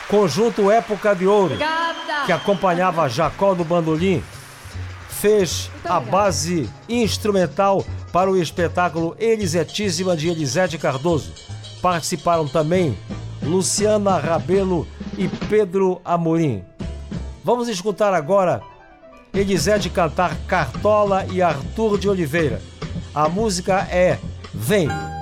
Conjunto Época de Ouro, Obrigada. que acompanhava Jacó do Bandolim, fez a base instrumental para o espetáculo Elisetíssima de Elisete Cardoso. Participaram também Luciana Rabelo e Pedro Amorim. Vamos escutar agora Elisete cantar Cartola e Arthur de Oliveira. A música é Vem.